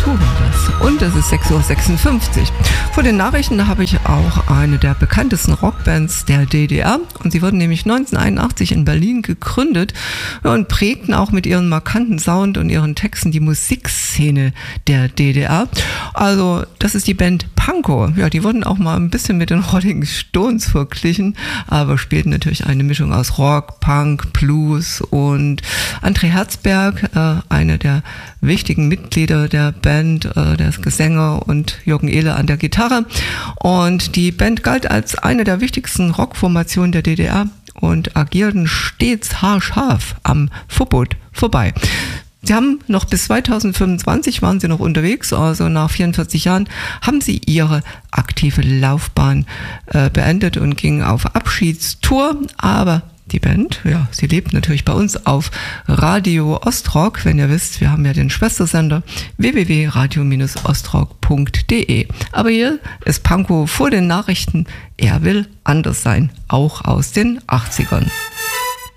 tun das. Und es ist 6:56 Uhr. Vor den Nachrichten habe ich auch eine der bekanntesten Rockbands der DDR. Und sie wurden nämlich 1981 in Berlin gegründet und prägten auch mit ihrem markanten Sound und ihren Texten die Musikszene der DDR. Also das ist die Band Pankow. Ja, die wurden auch mal ein bisschen mit den Rolling Stones verglichen, aber spielten natürlich eine Mischung aus Rock, Punk, Blues, und André Herzberg, einer der wichtigen Mitglieder der Band, der ist Sänger, und Jürgen Ehle an der Gitarre. Und die Band galt als eine der wichtigsten Rockformationen der DDR und agierten stets haarscharf am Verbot vorbei. Sie haben noch bis 2025 waren sie noch unterwegs, also nach 44 Jahren haben sie ihre aktive Laufbahn beendet und gingen auf Abschiedstour, aber die Band, ja, sie lebt natürlich bei uns auf Radio Ostrock. Wenn ihr wisst, wir haben ja den Schwestersender www.radio-ostrock.de. Aber hier ist Pankow vor den Nachrichten. Er will anders sein, auch aus den 80ern.